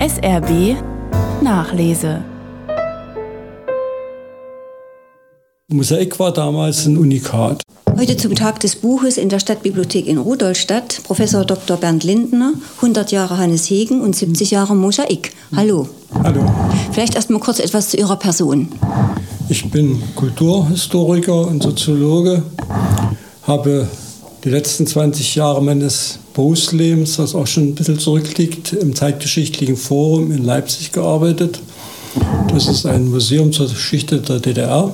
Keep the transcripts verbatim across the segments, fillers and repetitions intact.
S R B Nachlese. Mosaik war damals ein Unikat. Heute zum Tag des Buches in der Stadtbibliothek in Rudolstadt Professor Doktor Bernd Lindner, hundert Jahre Hannes Hegen und siebzig Jahre Mosaik. Hallo. Hallo. Vielleicht erst mal kurz etwas zu Ihrer Person. Ich bin Kulturhistoriker und Soziologe, habe die letzten zwanzig Jahre meines Berufslebens, das auch schon ein bisschen zurückliegt, im Zeitgeschichtlichen Forum in Leipzig gearbeitet. Das ist ein Museum zur Geschichte der D D R,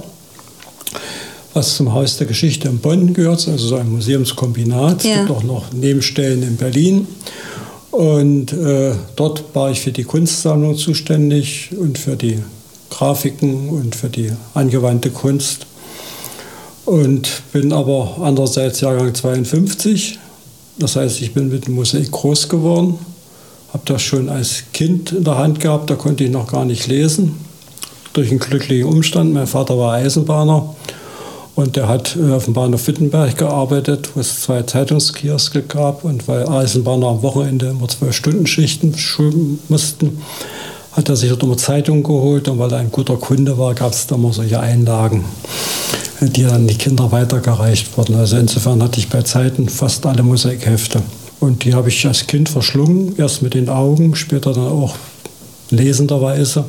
was zum Haus der Geschichte in Bonn gehört, also so ein Museumskombinat. Ja. Es gibt auch noch Nebenstellen in Berlin. Und äh, dort war ich für die Kunstsammlung zuständig und für die Grafiken und für die angewandte Kunst. Und bin aber andererseits Jahrgang zweiundfünfzig. Das heißt, ich bin mit dem Mosaik groß geworden. Habe das schon als Kind in der Hand gehabt, da konnte ich noch gar nicht lesen. Durch einen glücklichen Umstand. Mein Vater war Eisenbahner. Und der hat auf dem Bahnhof Wittenberg gearbeitet, wo es zwei Zeitungskioske gab. Und weil Eisenbahner am Wochenende immer zwölf-Stunden-Schichten schulen mussten, hat er sich dort immer Zeitungen geholt. Und weil er ein guter Kunde war, gab es da immer solche Einlagen, die dann an die Kinder weitergereicht wurden. Also insofern hatte ich bei Zeiten fast alle Mosaikhefte. Und die habe ich als Kind verschlungen, erst mit den Augen, später dann auch lesenderweise.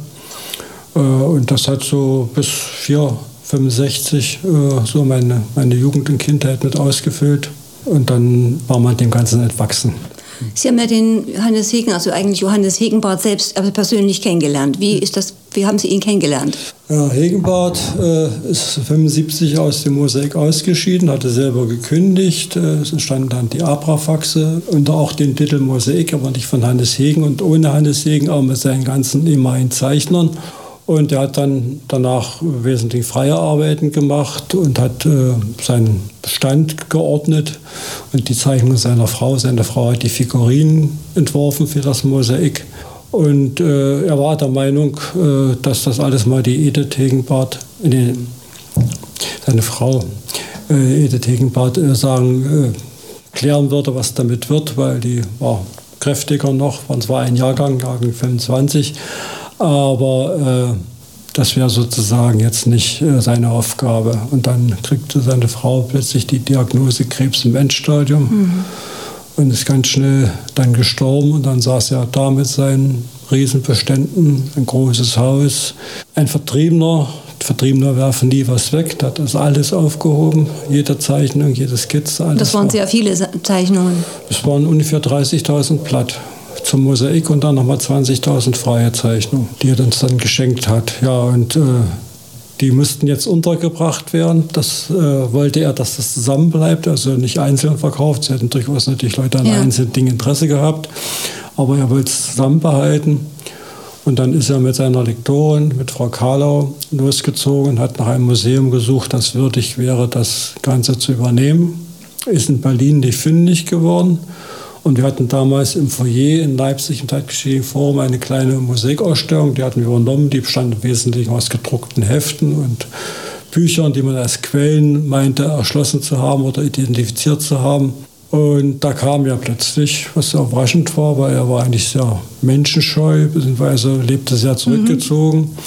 Und das hat so bis vier fünfundsechzig äh, so meine, meine Jugend und Kindheit mit ausgefüllt. Und dann war man dem Ganzen entwachsen. Sie haben ja den Hannes Hegen, also eigentlich Johannes Hegenbarth selbst aber persönlich kennengelernt. Wie ist das, wie haben Sie ihn kennengelernt? Ja, Hegenbarth äh, ist fünfundsiebzig aus dem Mosaik ausgeschieden, hatte selber gekündigt. Äh, es entstanden dann die Abrafaxe unter auch den Titel Mosaik, aber nicht von Hannes Hegen und ohne Hannes Hegen, auch mit seinen ganzen ehemaligen Zeichnern. Und er hat dann danach wesentlich freie Arbeiten gemacht und hat äh, seinen Bestand geordnet und die Zeichnung seiner Frau. Seine Frau hat die Figurinen entworfen für das Mosaik. Und äh, er war der Meinung, äh, dass das alles mal die Edith Hegenbarth, nee, seine Frau äh, Edith Hegenbarth äh, sagen, äh, klären würde, was damit wird, weil die war kräftiger noch, waren zwar ein Jahrgang, Jahrgang fünfundzwanzig, aber äh, das wäre sozusagen jetzt nicht äh, seine Aufgabe. Und dann kriegte seine Frau plötzlich die Diagnose Krebs im Endstadium mhm. und ist ganz schnell dann gestorben. Und dann saß er da mit seinen Riesenbeständen, ein großes Haus. Ein Vertriebener, Vertriebener werfen nie was weg, der hat das alles aufgehoben, jede Zeichnung, jede Skizze. Alles das waren war, sehr viele Zeichnungen. Es waren ungefähr dreißigtausend Blatt zum Mosaik und dann nochmal zwanzigtausend freie Zeichnungen, die er uns dann geschenkt hat. Ja, und äh, die mussten jetzt untergebracht werden. Das äh, wollte er, dass das zusammenbleibt, also nicht einzeln verkauft. Sie hätten durchaus natürlich Leute an ja. einzelnen Dingen Interesse gehabt, aber er wollte es zusammenbehalten. Und dann ist er mit seiner Lektorin, mit Frau Kahlau, losgezogen und hat nach einem Museum gesucht, das würdig wäre, das Ganze zu übernehmen. Ist in Berlin nicht fündig geworden. Und wir hatten damals im Foyer in Leipzig im Zeitgeschichtlichen Forum eine kleine Mosaikausstellung, die hatten wir übernommen, die bestand im Wesentlichen aus gedruckten Heften und Büchern, die man als Quellen meinte, erschlossen zu haben oder identifiziert zu haben. Und da kam er plötzlich, was sehr überraschend war, weil er war eigentlich sehr menschenscheu, beziehungsweise lebte sehr zurückgezogen. Mhm.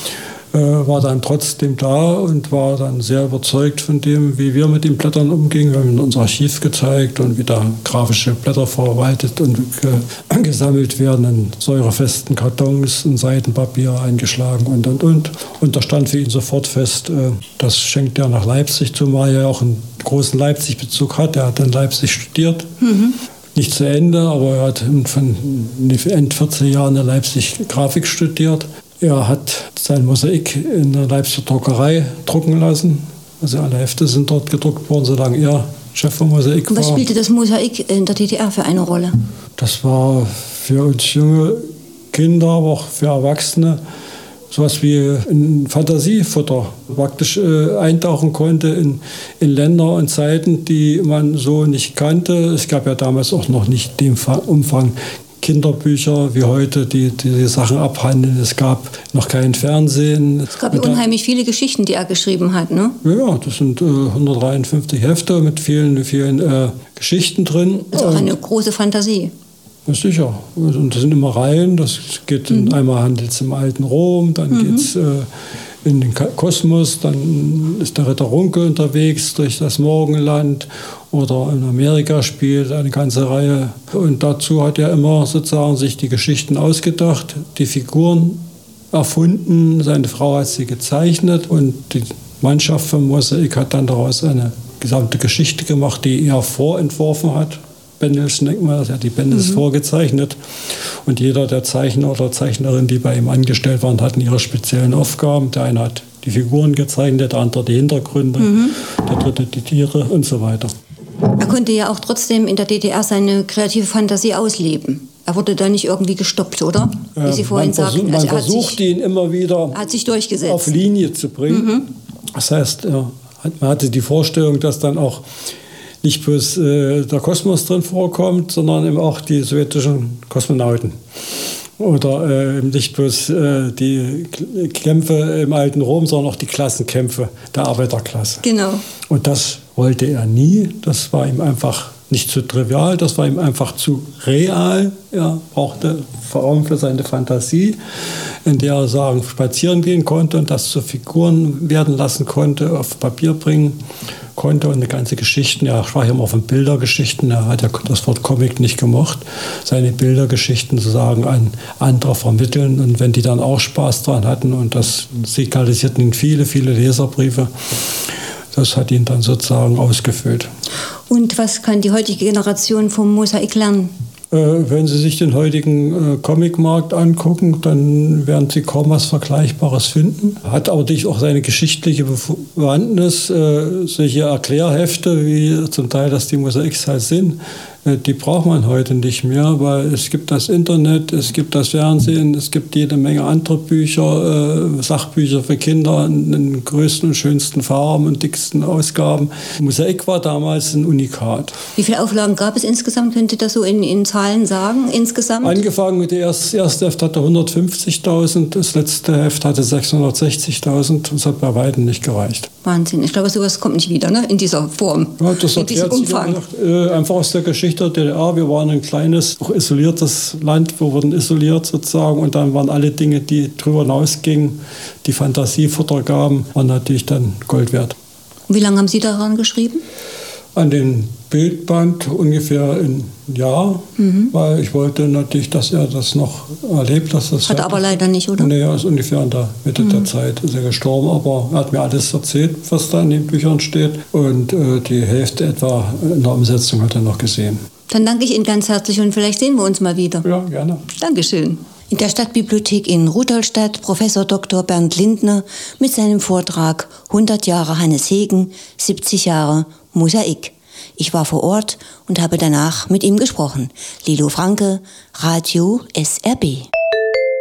War dann trotzdem da und war dann sehr überzeugt von dem, wie wir mit den Blättern umgingen. Wir haben ihm unser Archiv gezeigt und wie da grafische Blätter verwaltet und äh, gesammelt werden in säurefesten Kartons, in Seidenpapier eingeschlagen und, und, und. Und da stand für ihn sofort fest, äh, das schenkt er nach Leipzig, zumal er auch einen großen Leipzig-Bezug hat. Er hat in Leipzig studiert. Mhm. Nicht zu Ende, aber er hat von Ende vierzig Jahren in Leipzig Grafik studiert. Er hat sein Mosaik in der Leipziger Druckerei drucken lassen. Also alle Hefte sind dort gedruckt worden, solange er Chef vom Mosaik war. Was spielte das Mosaik in der D D R für eine Rolle? Das war für uns junge Kinder, aber auch für Erwachsene, sowas wie ein Fantasiefutter. Praktisch äh, eintauchen konnte in, in Länder und Zeiten, die man so nicht kannte. Es gab ja damals auch noch nicht den Umfang Kinderbücher wie heute, die die Sachen abhandeln. Es gab noch kein Fernsehen. Es gab ja unheimlich viele Geschichten, die er geschrieben hat, ne? Ja, das sind äh, hundertdreiundfünfzig Hefte mit vielen, vielen äh, Geschichten drin. Das ist auch eine große Fantasie. Sicher. Und das sind immer Reihen. Das geht mhm. einmal handelt es im alten Rom, dann mhm. geht es äh, in den Kosmos, dann ist der Ritter Runke unterwegs durch das Morgenland oder in Amerika spielt eine ganze Reihe. Und dazu hat er immer sozusagen sich die Geschichten ausgedacht, die Figuren erfunden, seine Frau hat sie gezeichnet und die Mannschaft vom Mosaik hat dann daraus eine gesamte Geschichte gemacht, die er vorentworfen hat. Bendels, denkt man, er hat die Bendels mhm. vorgezeichnet. Und jeder der Zeichner oder Zeichnerin, die bei ihm angestellt waren, hatten ihre speziellen Aufgaben. Der eine hat die Figuren gezeichnet, der andere die Hintergründe, mhm. der dritte die Tiere und so weiter. Er konnte ja auch trotzdem in der D D R seine kreative Fantasie ausleben. Er wurde da nicht irgendwie gestoppt, oder? Wie Sie vorhin man sagten. Man also versucht sich, ihn immer wieder hat sich durchgesetzt. auf Linie zu bringen. Mhm. Das heißt, er, man hatte die Vorstellung, dass dann auch nicht bloß äh, der Kosmos drin vorkommt, sondern eben auch die sowjetischen Kosmonauten. Oder äh, nicht bloß äh, die Kämpfe im alten Rom, sondern auch die Klassenkämpfe der Arbeiterklasse. Genau. Und das wollte er nie. Das war ihm einfach nicht zu trivial, das war ihm einfach zu real. Er brauchte Raum für seine Fantasie, in der er sagen, spazieren gehen konnte und das zu Figuren werden lassen konnte, auf Papier bringen konnte und eine ganze Geschichten. Er sprach ja immer von Bildergeschichten. Er hat ja das Wort Comic nicht gemocht. Seine Bildergeschichten sozusagen an andere vermitteln. Und wenn die dann auch Spaß dran hatten, und das signalisierten ihn viele, viele Leserbriefe, das hat ihn dann sozusagen ausgefüllt. Und was kann die heutige Generation vom Mosaik lernen? Äh, wenn Sie sich den heutigen äh, Comicmarkt angucken, dann werden Sie kaum was Vergleichbares finden. Hat aber natürlich auch seine geschichtliche Bewandtnis. Äh, solche Erklärhefte, wie zum Teil das die Mosaiks halt sind, äh, die braucht man heute nicht mehr, weil es gibt das Internet, es gibt das Fernsehen, es gibt jede Menge andere Bücher, äh, Sachbücher für Kinder in den größten und schönsten Farben und dicksten Ausgaben. Mosaik war damals ein Unikat. Wie viele Auflagen gab es insgesamt? Könnt ihr das so in, in Zahlen sagen, insgesamt? Angefangen mit dem ersten Heft hatte hundertfünfzigtausend, das letzte Heft hatte sechshundertsechzigtausend. Das hat bei weitem nicht gereicht. Wahnsinn. Ich glaube, sowas kommt nicht wieder, ne? In dieser Form, ja, das in diesem Umfang. Sich, äh, einfach aus der Geschichte der D D R. Wir waren ein kleines, auch isoliertes Land. Wir wurden isoliert sozusagen. Und dann waren alle Dinge, die drüber hinausgingen, die Fantasiefutter gaben, waren natürlich dann Gold wert. Und wie lange haben Sie daran geschrieben? An den Bildband ungefähr ein Jahr, mhm. weil ich wollte natürlich, dass er das noch erlebt. Dass das hat er aber leider nicht, oder? Nee, er ist ungefähr in der Mitte mhm. der Zeit ist er gestorben, aber er hat mir alles erzählt, was da in den Büchern steht, und äh, die Hälfte etwa in der Umsetzung hat er noch gesehen. Dann danke ich Ihnen ganz herzlich und vielleicht sehen wir uns mal wieder. Ja, gerne. Dankeschön. In der Stadtbibliothek in Rudolstadt Professor Doktor Bernd Lindner mit seinem Vortrag hundert Jahre Hannes Hegen, siebzig Jahre Mosaik. Ich war vor Ort und habe danach mit ihm gesprochen. Lilo Franke, Radio S R B.